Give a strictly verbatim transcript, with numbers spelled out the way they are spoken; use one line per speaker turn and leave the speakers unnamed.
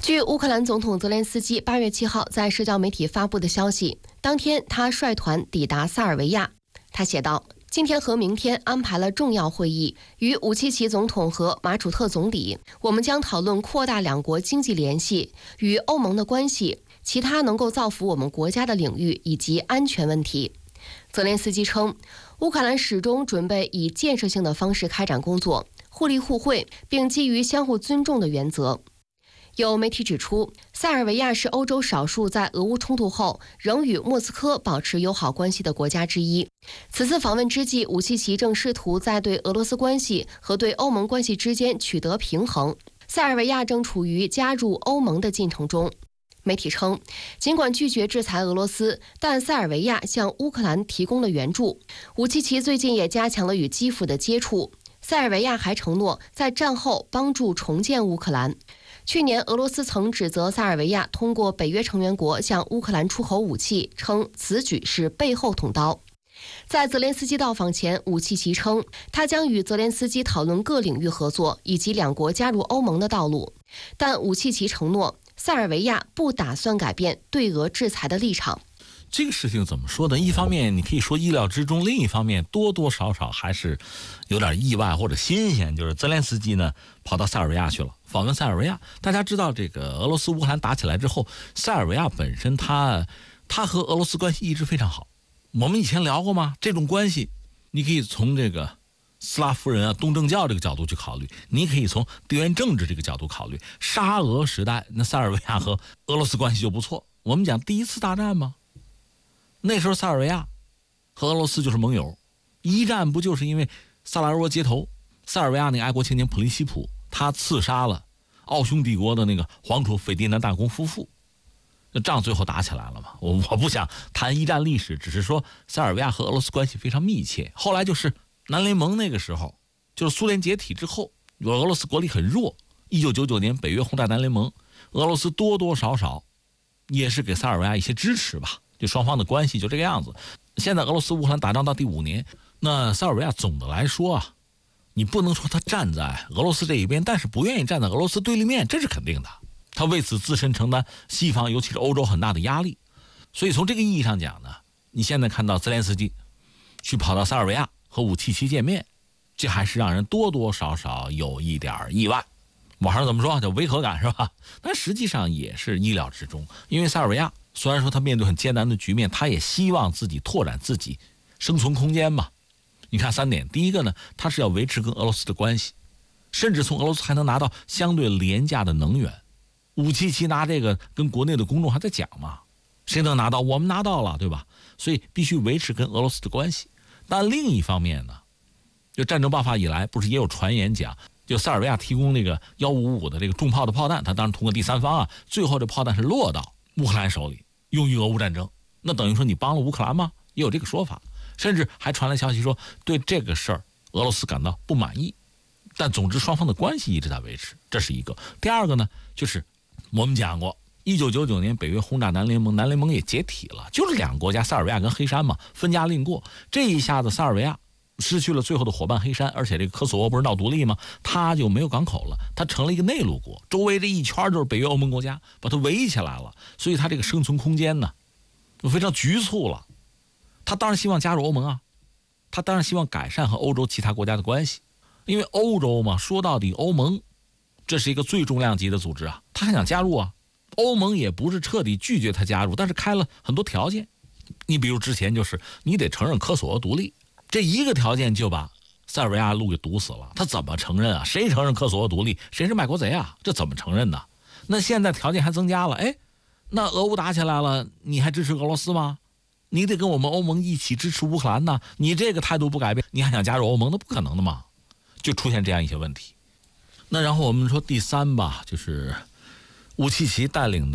据乌克兰总统泽连斯基八月七号在社交媒体发布的消息，当天他率团抵达塞尔维亚。他写道：今天和明天安排了重要会议，与武契奇总统和马楚特总理，我们将讨论扩大两国经济联系、与欧盟的关系、其他能够造福我们国家的领域以及安全问题。泽连斯基称，乌克兰始终准备以建设性的方式开展工作，互利互惠，并基于相互尊重的原则。有媒体指出，塞尔维亚是欧洲少数在俄乌冲突后仍与莫斯科保持友好关系的国家之一。此次访问之际，武契奇正试图在对俄罗斯关系和对欧盟关系之间取得平衡。塞尔维亚正处于加入欧盟的进程中。媒体称，尽管拒绝制裁俄罗斯，但塞尔维亚向乌克兰提供了援助。武契奇最近也加强了与基辅的接触。塞尔维亚还承诺在战后帮助重建乌克兰。去年，俄罗斯曾指责塞尔维亚通过北约成员国向乌克兰出口武器，称此举是背后捅刀。在泽连斯基到访前，武契奇称他将与泽连斯基讨论各领域合作以及两国加入欧盟的道路，但武契奇承诺塞尔维亚不打算改变对俄制裁的立场。
这个事情怎么说呢？一方面你可以说意料之中，另一方面多多少少还是有点意外或者新鲜。就是泽连斯基呢跑到塞尔维亚去了，访问塞尔维亚。大家知道，这个俄罗斯乌克兰打起来之后，塞尔维亚本身它它和俄罗斯关系一直非常好。我们以前聊过吗？这种关系你可以从这个斯拉夫人啊、东正教这个角度去考虑，你可以从地缘政治这个角度考虑。沙俄时代，那塞尔维亚和俄罗斯关系就不错。我们讲第一次大战吗？那时候塞尔维亚和俄罗斯就是盟友，一战不就是因为萨拉热窝街头，塞尔维亚那个爱国青年普利西普他刺杀了奥匈帝国的那个皇储斐迪南大公夫妇，那仗最后打起来了嘛。我我不想谈一战历史，只是说塞尔维亚和俄罗斯关系非常密切。后来就是南联盟那个时候，就是苏联解体之后，俄罗斯国力很弱，一九九九年北约轰炸南联盟，俄罗斯多多少少也是给塞尔维亚一些支持吧，就双方的关系就这个样子。现在俄罗斯乌克兰打仗到第五年，那塞尔维亚总的来说啊，你不能说他站在俄罗斯这一边，但是不愿意站在俄罗斯对立面，这是肯定的。他为此自身承担西方尤其是欧洲很大的压力。所以从这个意义上讲呢，你现在看到泽连斯基去跑到塞尔维亚和武契奇见面，这还是让人多多少少有一点意外。网上怎么说叫违和感是吧？但实际上也是意料之中。因为塞尔维亚虽然说他面对很艰难的局面，他也希望自己拓展自己生存空间嘛。你看三点，第一个呢，他是要维持跟俄罗斯的关系，甚至从俄罗斯还能拿到相对廉价的能源。武契奇拿这个跟国内的公众还在讲嘛，谁能拿到？我们拿到了，对吧？所以必须维持跟俄罗斯的关系。但另一方面呢，就战争爆发以来，不是也有传言讲，就塞尔维亚提供那个幺五五的这个重炮的炮弹，他当然通过第三方啊，最后这炮弹是落到乌克兰手里，用于俄乌战争。那等于说你帮了乌克兰吗？也有这个说法，甚至还传来消息说对这个事儿俄罗斯感到不满意。但总之双方的关系一直在维持，这是一个。第二个呢，就是我们讲过一九九九年北约轰炸南联盟，南联盟也解体了，就是两个国家塞尔维亚跟黑山嘛，分家另过。这一下子塞尔维亚失去了最后的伙伴黑山，而且这个科索沃不是闹独立吗？他就没有港口了，他成了一个内陆国，周围这一圈就是北约欧盟国家，把它围起来了，所以他这个生存空间呢就非常局促了。他当然希望加入欧盟啊，他当然希望改善和欧洲其他国家的关系，因为欧洲嘛，说到底欧盟这是一个最重量级的组织啊，他还想加入啊。欧盟也不是彻底拒绝他加入，但是开了很多条件。你比如之前就是你得承认科索沃独立，这一个条件就把塞尔维亚路给堵死了。他怎么承认啊？谁承认科索沃独立？谁是卖国贼啊？这怎么承认呢？那现在条件还增加了，哎，那俄乌打起来了，你还支持俄罗斯吗？你得跟我们欧盟一起支持乌克兰呢。你这个态度不改变，你还想加入欧盟？那不可能的嘛。就出现这样一些问题。那然后我们说第三吧，就是武契奇带领的